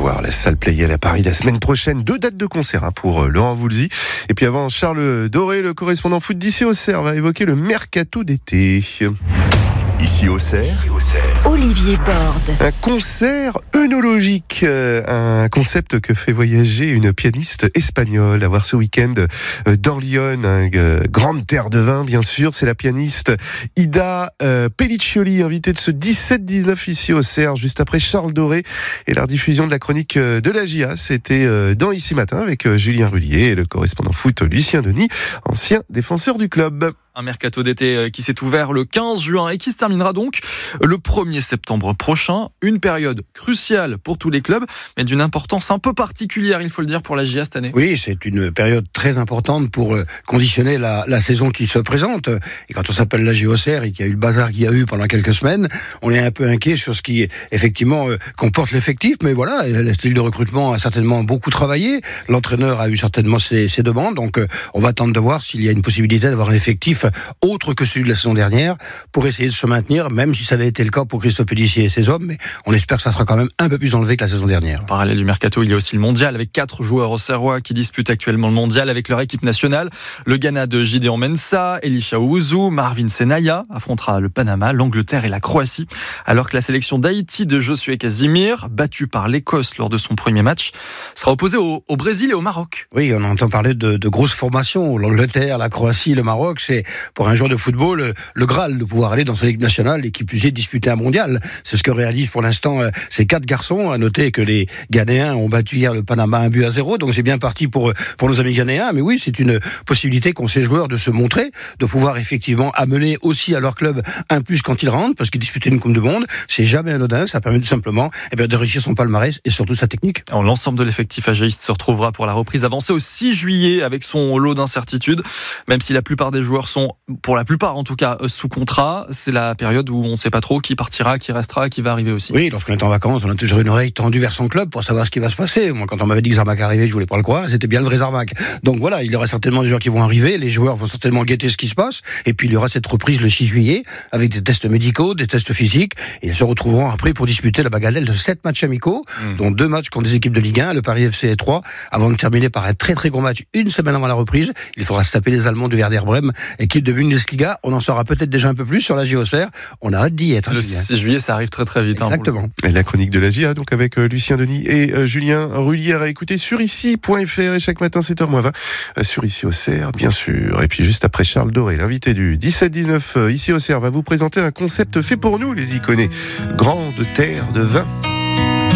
voir la salle Playel à Paris la semaine prochaine. 2 dates de concert pour Laurent Voulzy. Et puis avant, Charles Doré, le correspondant foot d'ici Auxerre, va évoquer le mercato d'été. Ici Auxerre, Olivier Borde. Un concert œnologique, un concept que fait voyager une pianiste espagnole. À voir ce week-end dans Lyon, grande terre de vin bien sûr. C'est la pianiste Ida Pelliccioli, invitée de ce 17-19 ici Auxerre, juste après Charles Doré et la diffusion de la chronique de la JA. C'était dans Ici Matin avec Julien Rullier et le correspondant foot Lucien Denis, ancien défenseur du club. Un mercato d'été qui s'est ouvert le 15 juin et qui se terminera donc le 1er septembre prochain. Une période cruciale pour tous les clubs, mais d'une importance un peu particulière, il faut le dire, pour la JA cette année. Oui, c'est une période très importante pour conditionner la saison qui se présente. Et quand on s'appelle la JA Auxerre et qu'il y a eu le bazar qu'il y a eu pendant quelques semaines, on est un peu inquiet sur ce qui, effectivement, comporte l'effectif. Mais voilà, le style de recrutement a certainement beaucoup travaillé. L'entraîneur a eu certainement ses demandes. Donc, on va attendre de voir s'il y a une possibilité d'avoir un effectif autre que celui de la saison dernière pour essayer de se maintenir, même si ça avait été le cas pour Christophe Pélissier et ses hommes, mais on espère que ça sera quand même un peu plus enlevé que la saison dernière. En parallèle du mercato, il y a aussi le mondial avec 4 joueurs auxerrois qui disputent actuellement le mondial avec leur équipe nationale. Le Ghana de Gideon Mensah, Elisha Ouzou, Marvin Senaya affrontera le Panama, l'Angleterre et la Croatie, alors que la sélection d'Haïti de Josué Casimir, battu par l'Écosse lors de son premier match, sera opposée au Brésil et au Maroc. Oui, on entend parler de grosses formations, l'Angleterre, la Croatie, le Maroc, c'est pour un joueur de football le Graal de pouvoir aller dans son équipe nationale et qui puisse disputer un mondial. C'est ce que réalisent pour l'instant ces 4 garçons. À noter que les Ghanéens ont battu hier le Panama 1-0, donc c'est bien parti pour nos amis Ghanéens. Mais oui, c'est une possibilité qu'ont ces joueurs de se montrer, de pouvoir effectivement amener aussi à leur club un plus quand ils rentrent, parce qu'ils disputent une Coupe du Monde. C'est jamais anodin, ça permet tout simplement d'enrichir son palmarès et surtout sa technique. Alors, l'ensemble de l'effectif ageïste se retrouvera pour la reprise avancée au 6 juillet avec son lot d'incertitudes, même si la plupart des joueurs sont, pour la plupart en tout cas, sous contrat. C'est la période où on ne sait pas trop qui partira, qui restera, qui va arriver aussi. Oui, lorsqu'on est en vacances, on a toujours une oreille tendue vers son club pour savoir ce qui va se passer. Moi, quand on m'avait dit que Zarmac arrivait, je voulais pas le croire, c'était bien le vrai Zarmac. Donc voilà, il y aura certainement des joueurs qui vont arriver, les joueurs vont certainement guetter ce qui se passe, et puis il y aura cette reprise le 6 juillet, avec des tests médicaux, des tests physiques, et ils se retrouveront après pour disputer la bagatelle de 7 matchs amicaux, dont 2 matchs contre des équipes de Ligue 1, le Paris FC et 3, avant de terminer par un très très gros match une semaine avant la reprise. Il faudra se taper les Allemands du Werder Brême, équipe de Bundesliga. On en saura peut-être déjà un peu plus sur la JA Auxerre. On a hâte d'y être. Le 6 juillet, ça arrive très très vite. Exactement. Et la chronique de la JA, donc avec Lucien Denis et Julien Rullier, à écouter sur ici.fr et chaque matin 7h20 sur Ici Auxerre, bien sûr. Et puis juste après, Charles Doré, l'invité du 17-19 Ici Auxerre, va vous présenter un concept fait pour nous, les Iconais. Grande terre de vin.